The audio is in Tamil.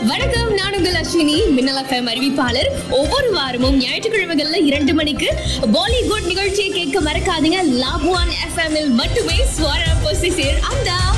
வணக்கம், நான் உங்கள் அஸ்வினி, மின்னல் எஃப்எம் அறிவிப்பாளர். ஒவ்வொரு வாரமும் ஞாயிற்றுக்கிழமைகள்ல 2 மணிக்கு பாலிவுட் நிகழ்ச்சியை கேட்க மறக்காதீங்க. லாபுவான் எஃப்எம்மில் மட்டுமே ஸ்வர பொசிசிர் அந்த